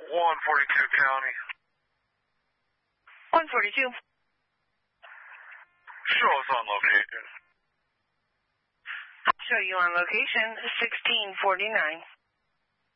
142 County. 142. Show us on location. I'll show you on location, 1649.